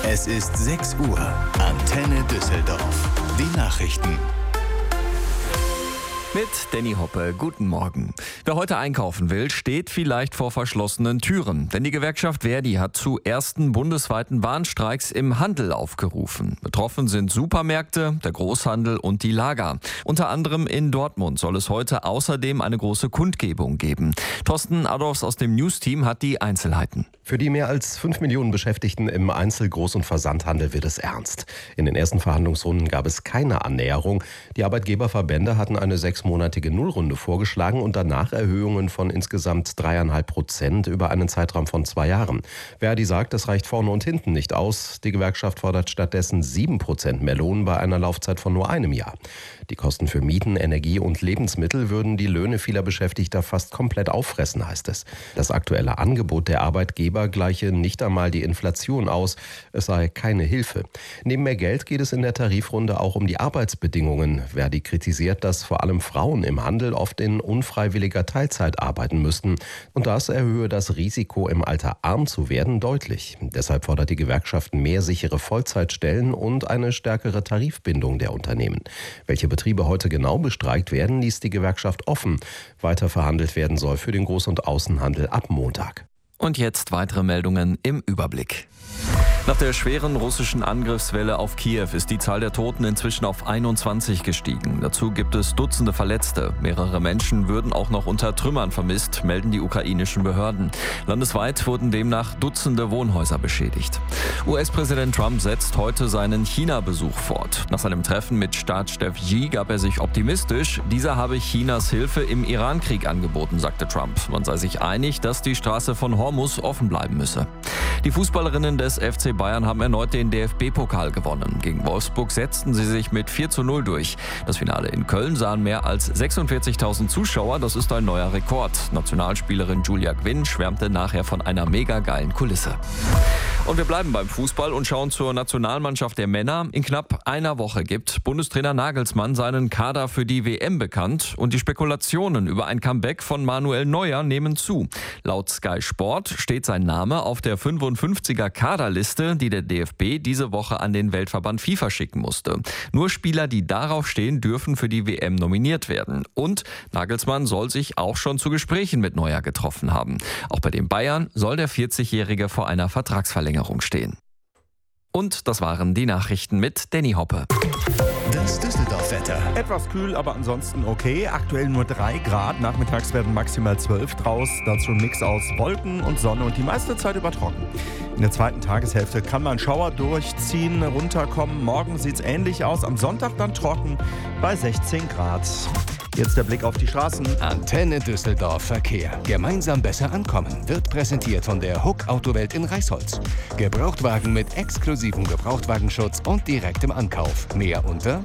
Es ist 6 Uhr. Antenne Düsseldorf. Die Nachrichten. Mit Danny Hoppe, guten Morgen. Wer heute einkaufen will, steht vielleicht vor verschlossenen Türen. Denn die Gewerkschaft Verdi hat zu ersten bundesweiten Warnstreiks im Handel aufgerufen. Betroffen sind Supermärkte, der Großhandel und die Lager. Unter anderem in Dortmund soll es heute außerdem eine große Kundgebung geben. Thorsten Adolfs aus dem News-Team hat die Einzelheiten. Für die mehr als 5 Millionen Beschäftigten im Einzel-, Groß- und Versandhandel wird es ernst. In den ersten Verhandlungsrunden gab es keine Annäherung. Die Arbeitgeberverbände hatten eine 6-monatige Nullrunde vorgeschlagen und danach Erhöhungen von insgesamt 3,5% über einen Zeitraum von 2 Jahren. Verdi sagt, das reicht vorne und hinten nicht aus. Die Gewerkschaft fordert stattdessen 7% mehr Lohn bei einer Laufzeit von nur einem Jahr. Die Kosten für Mieten, Energie und Lebensmittel würden die Löhne vieler Beschäftigter fast komplett auffressen, heißt es. Das aktuelle Angebot der Arbeitgeber gleiche nicht einmal die Inflation aus. Es sei keine Hilfe. Neben mehr Geld geht es in der Tarifrunde auch um die Arbeitsbedingungen. Verdi kritisiert, dass vor allem Frauen im Handel oft in unfreiwilliger Teilzeit arbeiten müssten. Und das erhöhe das Risiko, im Alter arm zu werden, deutlich. Deshalb fordert die Gewerkschaft mehr sichere Vollzeitstellen und eine stärkere Tarifbindung der Unternehmen. Welche Betriebe heute genau bestreikt werden, ließ die Gewerkschaft offen. Weiter verhandelt werden soll für den Groß- und Außenhandel ab Montag. Und jetzt weitere Meldungen im Überblick. Nach der schweren russischen Angriffswelle auf Kiew ist die Zahl der Toten inzwischen auf 21 gestiegen. Dazu gibt es Dutzende Verletzte. Mehrere Menschen würden auch noch unter Trümmern vermisst, melden die ukrainischen Behörden. Landesweit wurden demnach Dutzende Wohnhäuser beschädigt. US-Präsident Trump setzt heute seinen China-Besuch fort. Nach seinem Treffen mit Staatschef Xi gab er sich optimistisch. Dieser habe Chinas Hilfe im Iran-Krieg angeboten, sagte Trump. Man sei sich einig, dass die Straße von Hormuz offen bleiben müsse. Die Fußballerinnen des FC Bayern haben erneut den DFB-Pokal gewonnen. Gegen Wolfsburg setzten sie sich mit 4:0 durch. Das Finale in Köln sahen mehr als 46.000 Zuschauer. Das ist ein neuer Rekord. Nationalspielerin Julia Gwynn schwärmte nachher von einer mega geilen Kulisse. Und wir bleiben beim Fußball und schauen zur Nationalmannschaft der Männer. In knapp einer Woche gibt Bundestrainer Nagelsmann seinen Kader für die WM bekannt. Und die Spekulationen über ein Comeback von Manuel Neuer nehmen zu. Laut Sky Sport steht sein Name auf der 55er Kaderliste, die der DFB diese Woche an den Weltverband FIFA schicken musste. Nur Spieler, die darauf stehen, dürfen für die WM nominiert werden. Und Nagelsmann soll sich auch schon zu Gesprächen mit Neuer getroffen haben. Auch bei den Bayern soll der 40-Jährige vor einer Vertragsverlängerung stehen. Und das waren die Nachrichten mit Danny Hoppe. Das Düsseldorf-Wetter. Etwas kühl, aber ansonsten okay. Aktuell nur 3 Grad. Nachmittags werden maximal 12 draus. Dazu ein Mix aus Wolken und Sonne und die meiste Zeit über trocken. In der zweiten Tageshälfte kann man Schauer durchziehen, runterkommen. Morgen sieht es ähnlich aus. Am Sonntag dann trocken bei 16 Grad. Jetzt der Blick auf die Straßen. Antenne Düsseldorf Verkehr. Gemeinsam besser ankommen. Wird präsentiert von der Huck Autowelt in Reisholz. Gebrauchtwagen mit exklusivem Gebrauchtwagenschutz und direktem Ankauf. Mehr unter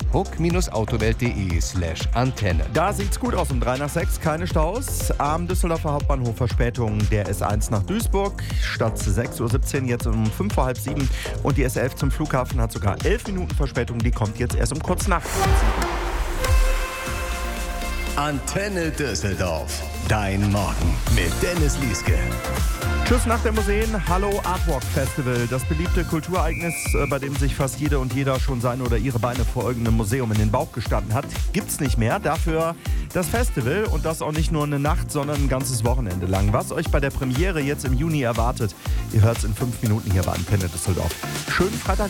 huck-autowelt.de/Antenne. Da sieht's gut aus um 3 nach 6. Keine Staus. Am Düsseldorfer Hauptbahnhof Verspätung der S1 nach Duisburg. Statt 6:17 Uhr jetzt um 5 vor halb 7. Und die S11 zum Flughafen hat sogar 11 Minuten Verspätung. Die kommt jetzt erst um kurz nach 7. Antenne Düsseldorf. Dein Morgen mit Dennis Lieske. Tschüss nach der Museen. Hallo Artwalk Festival. Das beliebte Kulturereignis, bei dem sich fast jede und jeder schon seine oder ihre Beine vor irgendeinem Museum in den Bauch gestanden hat, gibt's nicht mehr. Dafür das Festival und das auch nicht nur eine Nacht, sondern ein ganzes Wochenende lang. Was euch bei der Premiere jetzt im Juni erwartet, ihr hört's in 5 Minuten hier bei Antenne Düsseldorf. Schönen Freitag.